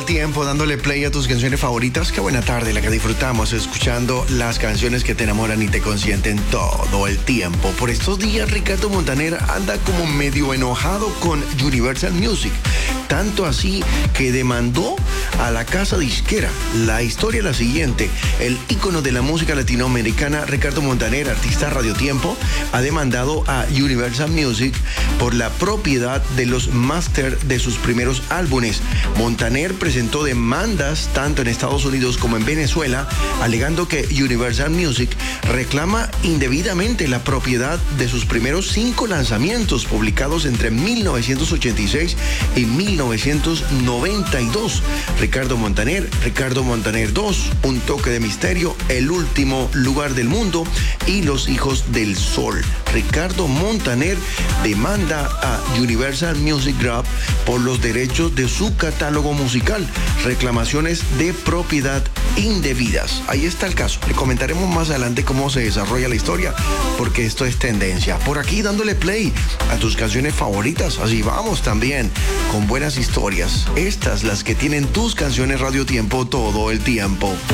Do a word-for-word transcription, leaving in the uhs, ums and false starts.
el tiempo, dándole play a tus canciones favoritas. Qué buena tarde la que disfrutamos escuchando las canciones que te enamoran y te consienten todo el tiempo. Por estos días, Ricardo Montaner anda como medio enojado con Universal Music. Tanto así que demandó a la casa disquera. La historia es la siguiente. El ícono de la música latinoamericana, Ricardo Montaner, artista Radio Tiempo, ha demandado a Universal Music por la propiedad de los máster de sus primeros álbumes. Montaner presentó demandas tanto en Estados Unidos como en Venezuela, alegando que Universal Music reclama indebidamente la propiedad de sus primeros cinco lanzamientos publicados entre mil novecientos ochenta y seis y mil novecientos noventa y dos. Ricardo Montaner, Ricardo Montaner dos, Un toque de misterio, El último lugar del mundo y Los hijos del sol. Ricardo Montaner demanda a Universal Music Group por los derechos de su catálogo musical, reclamaciones de propiedad indebidas. Ahí está el caso. Le comentaremos más adelante cómo se desarrolla la historia, porque esto es tendencia. Por aquí dándole play a tus canciones favoritas. Así vamos también con buenas historias. Estas las que tienen tus canciones Radio Tiempo todo el tiempo.